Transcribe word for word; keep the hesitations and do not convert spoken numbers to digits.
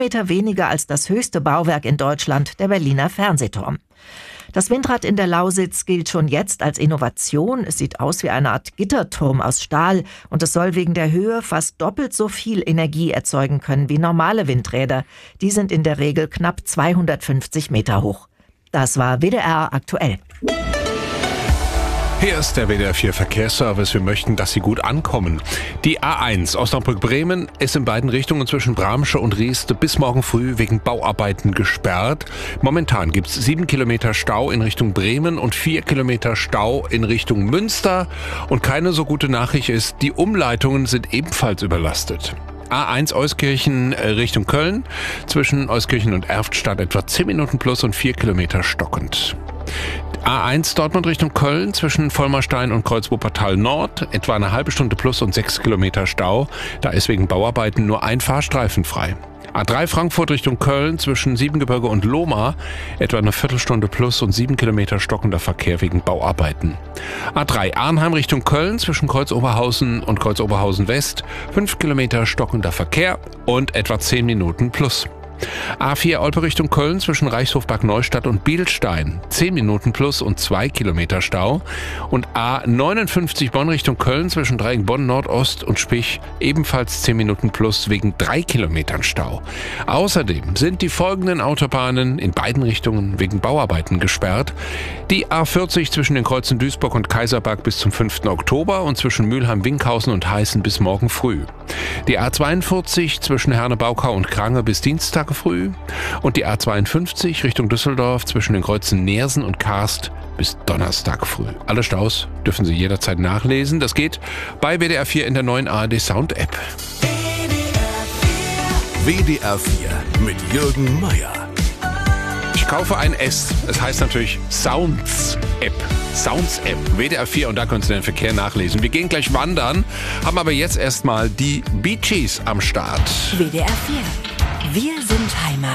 Meter weniger als das höchste Bauwerk in Deutschland, der Berliner Fernsehturm. Das Windrad in der Lausitz gilt schon jetzt als Innovation. Es sieht aus wie eine Art Gitterturm aus Stahl und es soll wegen der Höhe fast doppelt so viel Energie erzeugen können wie normale Windräder. Die sind in der Regel knapp zweihundertfünfzig Meter hoch. Das war W D R aktuell. Hier ist der W D R vier Verkehrsservice. Wir möchten, dass Sie gut ankommen. Die A eins Osnabrück-Bremen ist in beiden Richtungen zwischen Bramsche und Rieste bis morgen früh wegen Bauarbeiten gesperrt. Momentan gibt es sieben Kilometer Stau in Richtung Bremen und vier Kilometer Stau in Richtung Münster. Und keine so gute Nachricht ist, die Umleitungen sind ebenfalls überlastet. A eins Euskirchen Richtung Köln, zwischen Euskirchen und Erftstadt etwa zehn Minuten plus und vier Kilometer stockend. A eins Dortmund Richtung Köln, zwischen Vollmerstein und Kreuz-Wuppertal Nord, etwa eine halbe Stunde plus und sechs Kilometer Stau. Da ist wegen Bauarbeiten nur ein Fahrstreifen frei. A drei Frankfurt Richtung Köln, zwischen Siebengebirge und Lohmar, etwa eine Viertelstunde plus und sieben Kilometer stockender Verkehr wegen Bauarbeiten. A drei Arnheim Richtung Köln, zwischen Kreuz-Oberhausen und Kreuz-Oberhausen West, fünf Kilometer stockender Verkehr und etwa zehn Minuten plus. A vier Olpe Richtung Köln, zwischen Reichshofbad Neustadt und Bielstein, zehn Minuten plus und zwei Kilometer Stau. Und A neunundfünfzig Bonn Richtung Köln, zwischen Dreieck Bonn Nordost und Spich, ebenfalls zehn Minuten plus wegen drei Kilometern Stau. Außerdem sind die folgenden Autobahnen in beiden Richtungen wegen Bauarbeiten gesperrt. Die A vierzig zwischen den Kreuzen Duisburg und Kaiserberg bis zum fünften Oktober und zwischen Mülheim-Winkhausen und Heißen bis morgen früh. Die A zweiundvierzig zwischen Herne-Baukau und Krange bis Dienstag früh und die A zweiundfünfzig Richtung Düsseldorf zwischen den Kreuzen Neersen und Karst bis Donnerstag früh. Alle Staus dürfen Sie jederzeit nachlesen. Das geht bei W D R vier in der neuen A R D Sound App. W D R vier mit Jürgen Meier. Ich kaufe ein S. Es heißt natürlich Sounds App. Sounds App. W D R vier und da können Sie den Verkehr nachlesen. Wir gehen gleich wandern, haben aber jetzt erstmal die Bee Gees am Start. W D R vier. Wir sind Heimat.